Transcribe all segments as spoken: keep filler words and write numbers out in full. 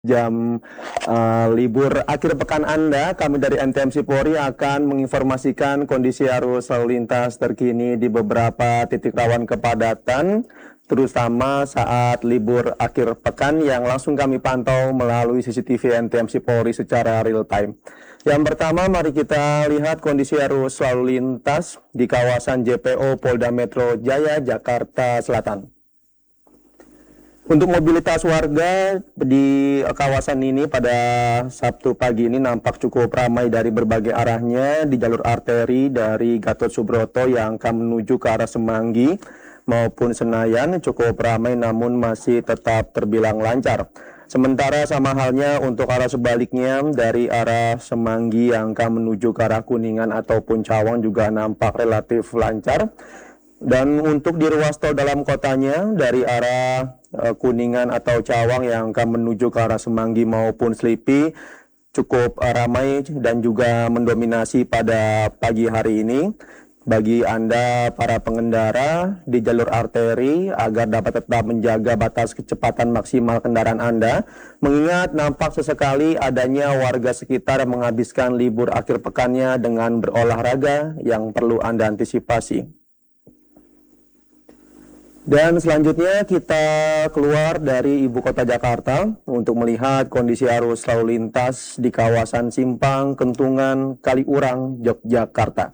Jam uh, libur akhir pekan Anda, kami dari N T M C Polri akan menginformasikan kondisi arus lalu lintas terkini di beberapa titik rawan kepadatan, terutama saat libur akhir pekan yang langsung kami pantau melalui C C T V N T M C Polri secara real time. Yang pertama, mari kita lihat kondisi arus lalu lintas di kawasan J P O Polda Metro Jaya, Jakarta Selatan. Untuk mobilitas warga di kawasan ini pada Sabtu pagi ini nampak cukup ramai dari berbagai arahnya di jalur arteri dari Gatot Subroto yang akan menuju ke arah Semanggi maupun Senayan cukup ramai namun masih tetap terbilang lancar. Sementara sama halnya untuk arah sebaliknya dari arah Semanggi yang akan menuju ke arah Kuningan ataupun Cawang juga nampak relatif lancar. Dan untuk di ruas tol dalam kotanya dari arah uh, Kuningan atau Cawang yang akan menuju ke arah Semanggi maupun Selipi cukup uh, ramai dan juga mendominasi pada pagi hari ini. Bagi Anda para pengendara di jalur arteri agar dapat tetap menjaga batas kecepatan maksimal kendaraan Anda, mengingat nampak sesekali adanya warga sekitar yang menghabiskan libur akhir pekannya dengan berolahraga yang perlu Anda antisipasi. Dan selanjutnya kita keluar dari ibu kota Jakarta untuk melihat kondisi arus lalu lintas di kawasan Simpang Kentungan Kaliurang, Yogyakarta.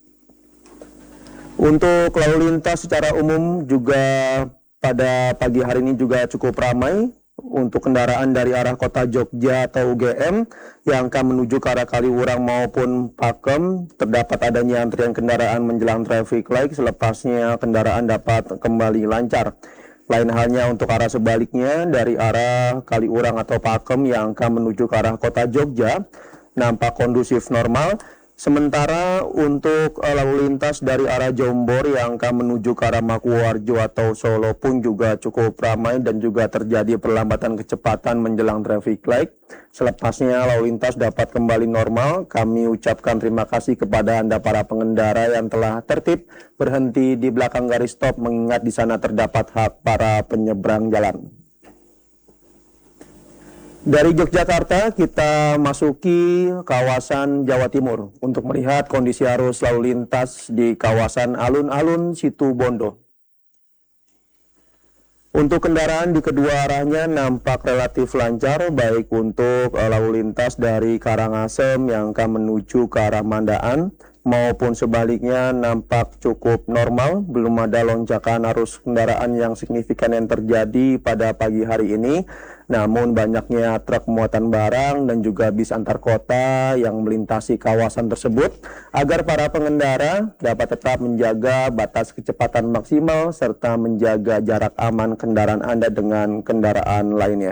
Untuk lalu lintas secara umum juga pada pagi hari ini juga cukup ramai. Untuk kendaraan dari arah kota Jogja atau U G M yang akan menuju ke arah Kaliurang maupun Pakem, terdapat adanya antrian kendaraan menjelang traffic light, selepasnya kendaraan dapat kembali lancar. Lain halnya untuk arah sebaliknya dari arah Kaliurang atau Pakem yang akan menuju ke arah kota Jogja, nampak kondusif normal. Sementara untuk lalu lintas dari arah Jombor yang akan menuju ke arah Makuwarjo atau Solo pun juga cukup ramai dan juga terjadi perlambatan kecepatan menjelang traffic light. Selepasnya lalu lintas dapat kembali normal. Kami ucapkan terima kasih kepada Anda para pengendara yang telah tertib berhenti di belakang garis stop, mengingat di sana terdapat hak para penyeberang jalan. Dari Yogyakarta kita masuki kawasan Jawa Timur untuk melihat kondisi arus lalu lintas di kawasan alun-alun Situbondo. Untuk kendaraan di kedua arahnya nampak relatif lancar, baik untuk lalu lintas dari Karangasem yang akan menuju ke arah Mandaan maupun sebaliknya nampak cukup normal, belum ada lonjakan arus kendaraan yang signifikan yang terjadi pada pagi hari ini. Namun banyaknya truk muatan barang dan juga bis antar kota yang melintasi kawasan tersebut agar para pengendara dapat tetap menjaga batas kecepatan maksimal serta menjaga jarak aman kendaraan Anda dengan kendaraan lainnya.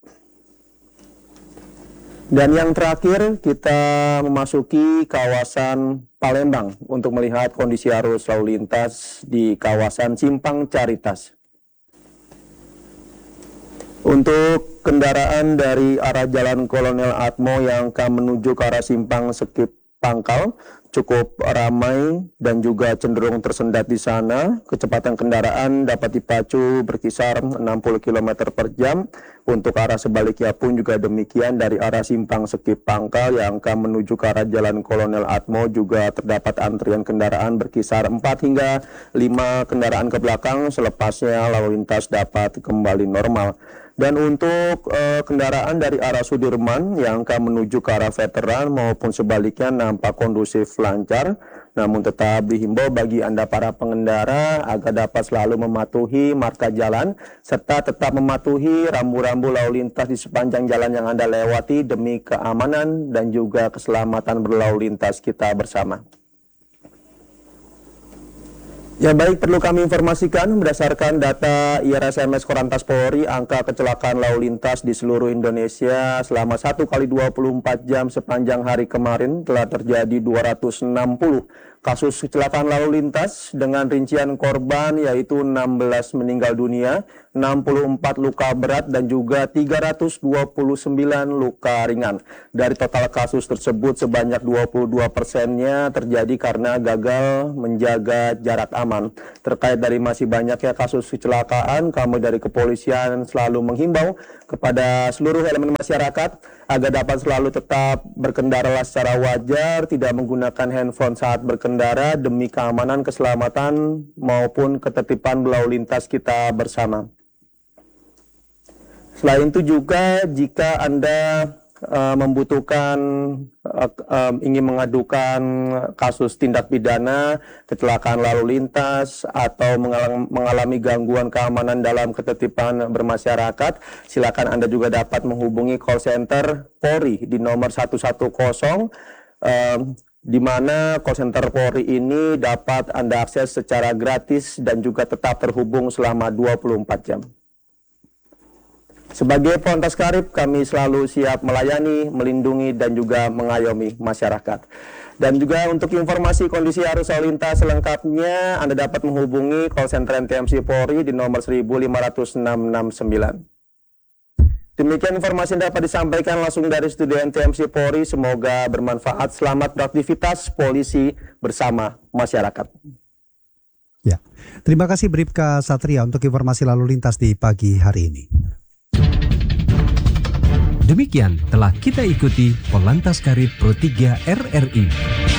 Dan yang terakhir kita memasuki kawasan Palembang untuk melihat kondisi arus lalu lintas di kawasan Simpang Caritas. Untuk kendaraan dari arah Jalan Kolonel Atmo yang akan menuju ke arah Simpang Sekip Pangkal cukup ramai dan juga cenderung tersendat di sana. Kecepatan kendaraan dapat dipacu berkisar enam puluh kilometer per jam. Untuk arah sebaliknya pun juga demikian, dari arah Simpang Sekip Pangkal yang akan menuju ke arah Jalan Kolonel Atmo juga terdapat antrian kendaraan berkisar empat hingga lima kendaraan ke belakang. Selepasnya lalu lintas dapat kembali normal. Dan untuk uh, kendaraan dari arah Sudirman yang akan menuju ke arah Veteran maupun sebaliknya nampak kondusif lancar. Namun tetap dihimbau bagi Anda para pengendara agar dapat selalu mematuhi marka jalan serta tetap mematuhi rambu-rambu lalu lintas di sepanjang jalan yang Anda lewati demi keamanan dan juga keselamatan berlalu lintas kita bersama. Ya baik, perlu kami informasikan berdasarkan data I R S M S Korlantas Polri, angka kecelakaan lalu lintas di seluruh Indonesia selama satu kali dua puluh empat jam sepanjang hari kemarin telah terjadi dua ratus enam puluh kasus kecelakaan lalu lintas dengan rincian korban yaitu enam belas meninggal dunia, enam puluh empat luka berat dan juga tiga ratus dua puluh sembilan luka ringan. Dari total kasus tersebut sebanyak dua puluh dua persennya terjadi karena gagal menjaga jarak aman. Terkait dari masih banyaknya kasus kecelakaan, kami dari kepolisian selalu menghimbau kepada seluruh elemen masyarakat agar dapat selalu tetap berkendara secara wajar, tidak menggunakan handphone saat berkendara demi keamanan, keselamatan maupun ketertiban lalu lintas kita bersama. Selain itu juga jika Anda uh, membutuhkan uh, um, ingin mengadukan kasus tindak pidana, kecelakaan lalu lintas atau mengalami, mengalami gangguan keamanan dalam ketertiban bermasyarakat, silakan Anda juga dapat menghubungi call center Polri di nomor satu satu nol, um, di mana call center Polri ini dapat Anda akses secara gratis dan juga tetap terhubung selama dua puluh empat jam. Sebagai Polantas Karib, kami selalu siap melayani, melindungi, dan juga mengayomi masyarakat. Dan juga untuk informasi kondisi arus lalu lintas selengkapnya, Anda dapat menghubungi call center N T M C Polri di nomor seribu lima ratus enam enam sembilan. Demikian informasi yang dapat disampaikan langsung dari studio N T M C Polri. Semoga bermanfaat. Selamat beraktivitas polisi bersama masyarakat. Ya, terima kasih Bribka Satria untuk informasi lalu lintas di pagi hari ini. Demikian telah kita ikuti Polantas Karib Pro tiga R R I.